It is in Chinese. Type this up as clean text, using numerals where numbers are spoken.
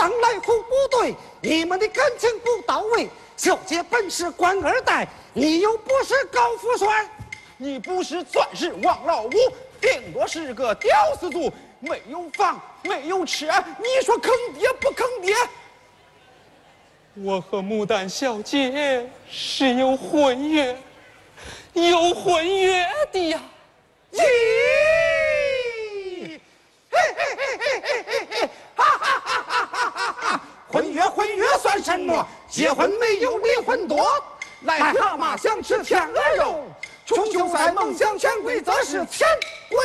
往来户不对，你们的感情不到位。小姐本是官二代，你又不是高富帅， 你不是钻石王老五，顶多是个屌丝族，没有房，没有车，你说坑爹不坑爹？ 我和牡丹小姐是有婚约的呀！ 咦，嘿嘿嘿嘿嘿嘿嘿，哈哈哈哈哈哈！婚约算什么？结婚没有离婚多。癞蛤蟆想吃天鹅肉，穷秀才梦想潜规则是钱。